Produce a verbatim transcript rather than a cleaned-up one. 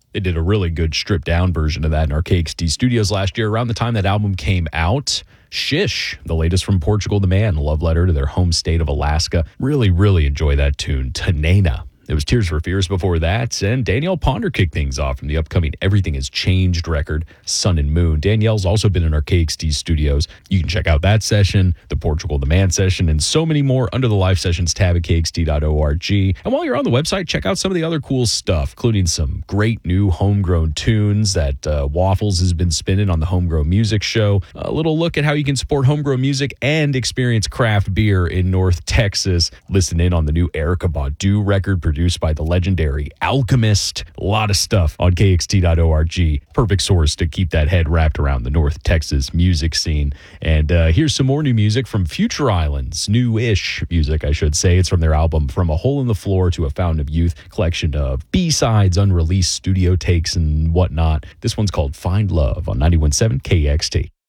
They did a really good stripped down version of that in our K X T studios last year around the time that album came out. Shish, the latest from Portugal the Man, love letter to their home state of Alaska. Really, really enjoy that tune. Tanena. It was Tears for Fears before that, and Danielle Ponder kicked things off from the upcoming Everything Has Changed record, Sun and Moon. Danielle's also been in our K X T studios. You can check out that session, the Portugal the Man session, and so many more under the Live Sessions tab at K X T dot org. And while you're on the website, check out some of the other cool stuff, including some great new homegrown tunes that uh, Waffles has been spinning on the Homegrown Music Show. A little look at how you can support homegrown music and experience craft beer in North Texas. Listen in on the new Erykah Badu record produced by the legendary Alchemist. A lot of stuff on K X T dot org. Perfect source to keep that head wrapped around the North Texas music scene. And uh, here's some more new music from Future Islands. New-ish music, I should say. It's from their album From a Hole in the Floor to a Fountain of Youth, collection of B-sides, unreleased studio takes, and whatnot. This one's called Find Love on ninety-one point seven K X T.